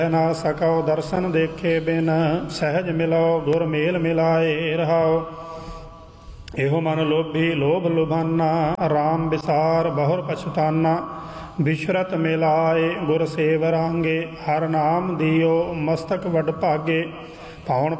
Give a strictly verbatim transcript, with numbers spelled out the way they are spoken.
ਨਾ ਸਕਉ ਦਰਸ਼ਨ ਦੇਖੇ ਬਿਨ, ਸਹਿਜ ਮਿਲੋ ਗੁਰ ਮੇਲ ਮਿਲਾਏ ਰਹਾਉ। ਇਹੋ ਮਨ ਲੋਭੀ ਲੋਭ ਲੁਭਾਨਾ, ਰਾਮ ਵਿਸਾਰ ਬਹੁਰ ਪਛਤਾਨਾ। ਬਿਸ਼ਰਤ ਮਿਲਾਏ ਗੁਰ ਸੇਵ ਰਾਂਗੇ, ਹਰ ਨਾਮ ਦਿਓ ਮਸਤਕ ਵਡ ਭਾਗੇ। ਪਾਉਣ